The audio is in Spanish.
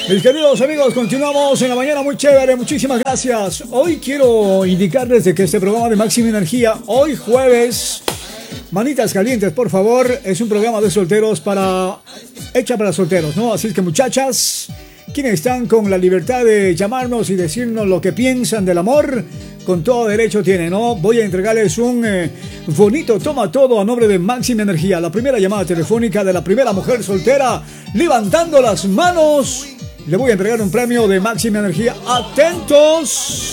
Mis queridos amigos, continuamos en la mañana muy chévere, muchísimas gracias. Hoy quiero indicarles de que este programa de Máxima Energía, hoy jueves, manitas calientes, por favor, es un programa de solteros hecha para solteros, ¿no? Así que muchachas, quienes están con la libertad de llamarnos y decirnos lo que piensan del amor, con todo derecho tienen, ¿no? Voy a entregarles un bonito toma todo a nombre de Máxima Energía. La primera llamada telefónica de la primera mujer soltera, levantando las manos. Le voy a entregar un premio de Máxima Energía. ¡Atentos!